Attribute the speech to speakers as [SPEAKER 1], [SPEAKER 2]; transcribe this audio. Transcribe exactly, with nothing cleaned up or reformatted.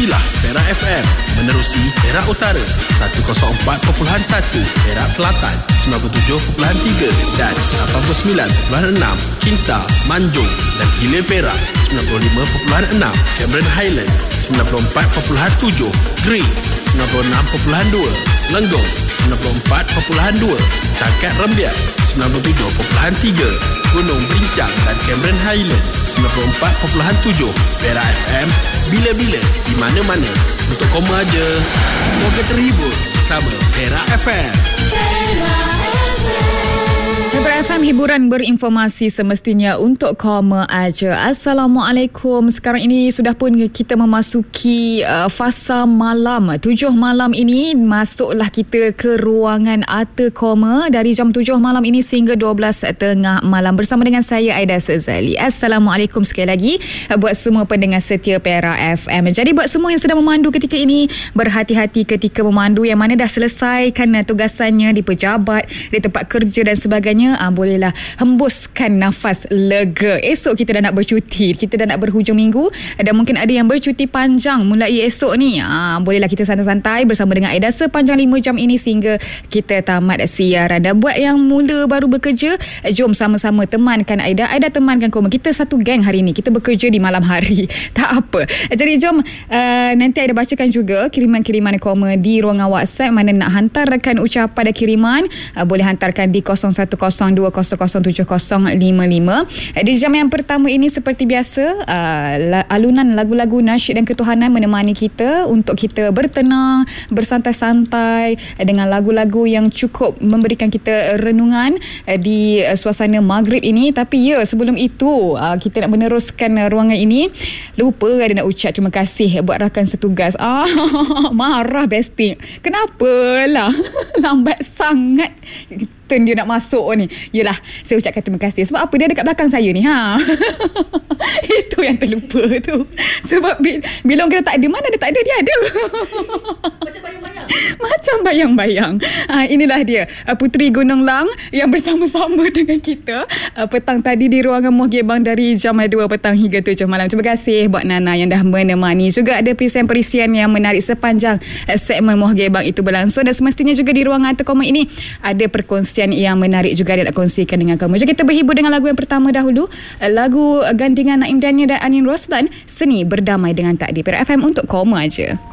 [SPEAKER 1] Silsilah Perak F M menerusi Perak Utara seratus empat perpuluhan satu, Perak Selatan sembilan puluh tujuh perpuluhan tiga dan lapan puluh sembilan perpuluhan enam, Kinta, Manjung dan Hilir Perak sembilan puluh lima perpuluhan enam, Cameron Highland sembilan puluh empat perpuluhan tujuh, Green sembilan puluh enam perpuluhan dua, Lenggong sembilan puluh empat perpuluhan dua, Cangkat Rembiak sembilan puluh tujuh perpuluhan tiga, Gunung Berincang dan Cameron Highland sembilan puluh empat perpuluhan tujuh. Perak F M, bila-bila, di mana-mana, untuk koma aja. Semoga terhibur bersama Perak F M.
[SPEAKER 2] Perak F M, hiburan berinformasi semestinya untuk koma aja. Assalamualaikum. Sekarang ini sudah pun kita memasuki uh, fasa malam. Tujuh malam ini masuklah kita ke ruangan Arthur Koma dari jam tujuh malam ini sehingga dua belas tengah malam bersama dengan saya Aida Sezali. Assalamualaikum sekali lagi buat semua pendengar setia Perak F M. Jadi buat semua yang sedang memandu ketika ini, berhati-hati ketika memandu, yang mana dah selesaikan tugasannya di pejabat, di tempat kerja dan sebagainya. Ah, bolehlah hembuskan nafas lega. Esok kita dah nak bercuti, kita dah nak berhujung minggu dan mungkin ada yang bercuti panjang mulai esok ni. Ah, bolehlah kita santai-santai bersama dengan Aida sepanjang lima jam ini sehingga kita tamat siaran. Dan buat yang mula baru bekerja, jom sama-sama temankan Aida. Aida temankan Koma. Kita satu geng hari ni, kita bekerja di malam hari. Tak apa. Jadi jom uh, nanti Aida bacakan juga kiriman-kiriman Koma di ruangan WhatsApp. Mana nak hantarkan ucapan dan kiriman, uh, boleh hantarkan di kosong satu kosong dua kosong kosong tujuh kosong lima lima. Di jam yang pertama ini seperti biasa, uh, alunan lagu-lagu nasyid dan ketuhanan menemani kita untuk kita bertenang, bersantai-santai dengan lagu-lagu yang cukup memberikan kita renungan uh, di uh, suasana maghrib ini. Tapi ya, sebelum itu uh, kita nak meneruskan uh, ruangan ini, lupa ada nak ucap terima kasih buat rakan setugas. Ah, marah bestie. Kenapa lah lambat sangat turn dia nak masuk ni. Yelah, saya ucapkan terima kasih. Sebab apa? Dia dekat belakang saya ni. Ha. Itu yang terlupa tu. Sebab bila orang kata tak ada, mana dia tak ada, dia ada. Macam bayang-bayang. Macam bayang-bayang. Ha, inilah dia, Puteri Gunung Lang yang bersama-sama dengan kita petang tadi di ruangan Muh Gebang dari jam dua petang hingga tujuh malam. Terima kasih buat Nana yang dah menemani. Juga ada perisian-perisian yang menarik sepanjang segmen Muh Gebang itu berlangsung. Dan semestinya juga di ruangan Terkoma ini ada perkongsian yang menarik juga dia nak kongsikan dengan kamu. Jadi kita berhibur dengan lagu yang pertama dahulu, lagu gandingan Naim Daniel dan Anin Roslan, Seni Berdamai dengan Takdir. Perak F M untuk koma aja.